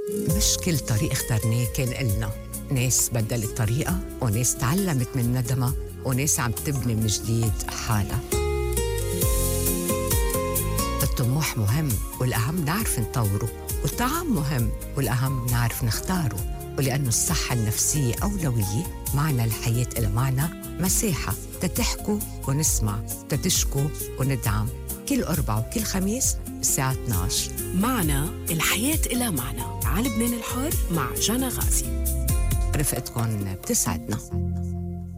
مش كل طريق اخترناه كان إلنا. ناس بدلت طريقة، وناس تعلمت من ندمها، وناس عم تبني من جديد حالها. الطموح مهم، والأهم نعرف نطوره. والطعام مهم، والأهم نعرف نختاره. ولأنه الصحة النفسية أولوية، معنى الحياة إلى معنى، مساحة تتحكوا ونسمع، تتشكوا وندعم. كل أربع وكل خميس الساعة 12. معنى الحياة إلى معنى على لبنان الحر مع جانا غازي. رفقتكم بتسعدنا.